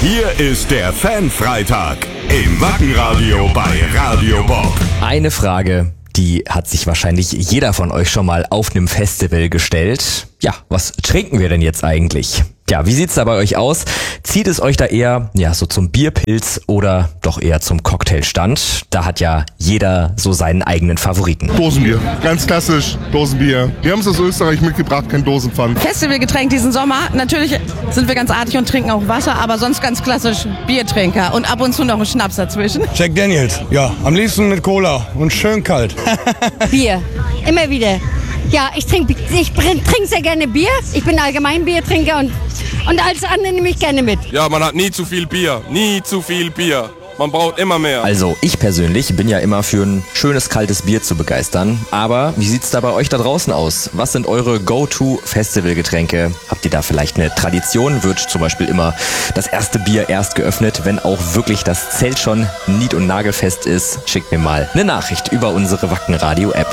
Hier ist der Fanfreitag im Wackenradio bei Radio Bob. Eine Frage, die hat sich wahrscheinlich jeder von euch schon mal auf einem Festival gestellt. Ja, was trinken wir denn jetzt eigentlich? Ja, wie sieht's da bei euch aus? Zieht es euch da eher, so zum Bierpilz oder doch eher zum Cocktailstand? Da hat ja jeder so seinen eigenen Favoriten. Dosenbier, ganz klassisch, Dosenbier. Wir haben es aus Österreich mitgebracht, kein Dosenpfand. Festivalgetränk diesen Sommer. Natürlich sind wir ganz artig und trinken auch Wasser, aber sonst ganz klassisch Biertrinker und ab und zu noch einen Schnaps dazwischen. Jack Daniels, ja, am liebsten mit Cola und schön kalt. Bier, immer wieder. Ja, ich trinke sehr gerne Bier. Ich bin allgemein Biertrinker und alles andere nehme ich gerne mit. Ja, man hat nie zu viel Bier. Man braucht immer mehr. Also ich persönlich bin ja immer für ein schönes kaltes Bier zu begeistern. Aber wie sieht's da bei euch da draußen aus? Was sind eure Go-To-Festivalgetränke? Habt ihr da vielleicht eine Tradition? Wird zum Beispiel immer das erste Bier erst geöffnet, wenn auch wirklich das Zelt schon nied- und nagelfest ist? Schickt mir mal eine Nachricht über unsere Wackenradio-App.